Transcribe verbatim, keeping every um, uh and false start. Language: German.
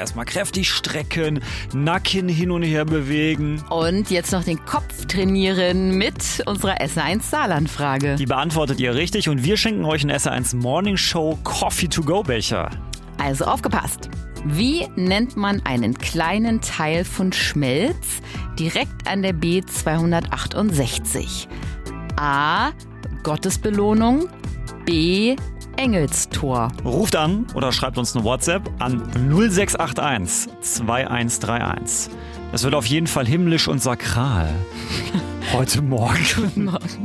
erstmal kräftig strecken, Nacken hin und her bewegen. Und jetzt noch den Kopf trainieren mit unserer S R eins Saarland-Frage. Die beantwortet ihr richtig und wir schenken euch einen S R eins Morning Show Coffee-to-go-Becher. Also aufgepasst. Wie nennt man einen kleinen Teil von Schmelz direkt an der B zweihundertachtundsechzig? A. Gottesbelohnung. B. Engelstor. Ruft an oder schreibt uns eine WhatsApp an null sechs acht eins zwei eins drei eins. Es wird auf jeden Fall himmlisch und sakral. Heute Morgen. Guten Morgen.